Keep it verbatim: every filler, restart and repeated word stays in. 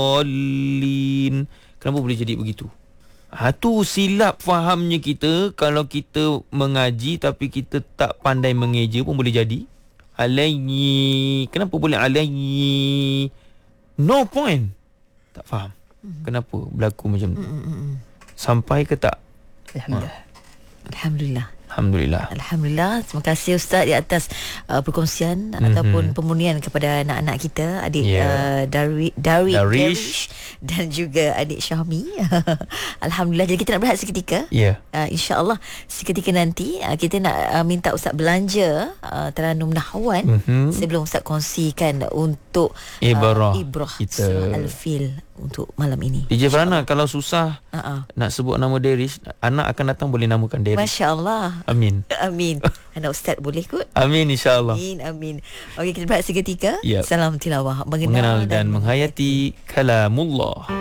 Olin. Kenapa boleh jadi begitu? Ha, tu silap fahamnya kita. Kalau kita mengaji tapi kita tak pandai mengeja pun boleh jadi alaihi. Kenapa boleh alaihi? No point. Tak faham. Mm-hmm. Kenapa berlaku macam tu? Mm-hmm. Sampai ke tak? Alhamdulillah. Ha. Alhamdulillah. Alhamdulillah. Alhamdulillah. Terima kasih Ustaz di atas uh, perkongsian mm-hmm. ataupun pemurnian kepada anak-anak kita, adik yeah. uh, Darwi, Darwi, Darish dan juga adik Syahmi. Alhamdulillah. Jadi kita nak berehat seketika. Yeah. Uh, InsyaAllah seketika nanti uh, kita nak uh, minta Ustaz belanja uh, Taranum Nahwan mm-hmm. sebelum Ustaz kongsikan untuk uh, Ibrah, Ibrah kita Surah Al-Fil untuk malam ini. D J Farhana, kalau susah uh-uh. nak sebut nama Darish, anak akan datang boleh namakan Darish. Masya Allah. Amin. Amin. Anak Ustaz boleh kot? Amin, insyaAllah. Amin, amin. Okey, kita berehat seketika. Yep. Salam tilawah. Mengenal, Mengenal dan, dan menghayati kalamullah.